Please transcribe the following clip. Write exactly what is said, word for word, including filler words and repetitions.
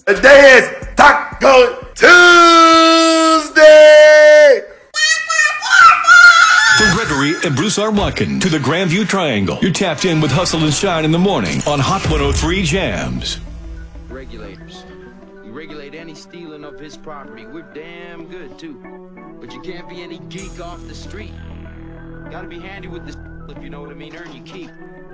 Today is Taco Tuesday! From Gregory and Bruce R. Watkins to the Grandview Triangle, you're tapped in with Hustle and Shine in the morning on Hot one oh three Jams. Regulators. You regulate any stealing of his property, we're damn good too. But you can't be any geek off the street. Gotta be handy with the if you know what I mean, earn your keep.